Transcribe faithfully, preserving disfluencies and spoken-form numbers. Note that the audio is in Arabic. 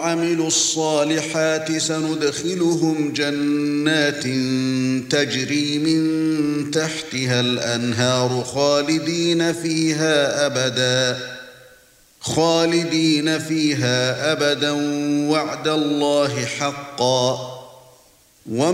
عملوا الصالحات سندخلهم جنات تجري من تحتها الأنهار خالدين فيها أبدا خالدين فيها أبدا وعد الله حقا